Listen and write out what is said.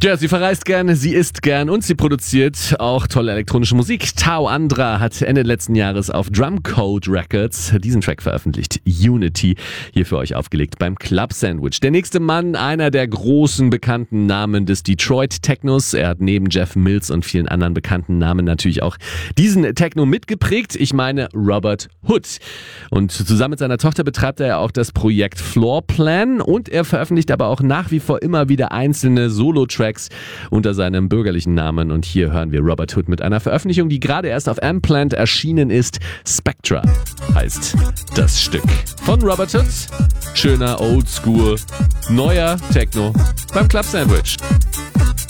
Ja, sie verreist gerne, sie isst gern und sie produziert auch tolle elektronische Musik. Tao Andra hat Ende letzten Jahres auf Drumcode Records diesen Track veröffentlicht. Unity, hier für euch aufgelegt beim Club Sandwich. Der nächste Mann, einer der großen bekannten Namen des Detroit Technos. Er hat neben Jeff Mills und vielen anderen bekannten Namen natürlich auch diesen Techno mitgeprägt. Ich meine Robert Hood. Und zusammen mit seiner Tochter betreibt er ja auch das Projekt Floorplan und er veröffentlicht aber auch nach wie vor immer wieder einzelne Solo-Tracks unter seinem bürgerlichen Namen. Und hier hören wir Robert Hood mit einer Veröffentlichung, die gerade erst auf Amplant erschienen ist. Spectra heißt das Stück. Von Robert Hood. Schöner Oldschool, neuer Techno beim Club Sandwich.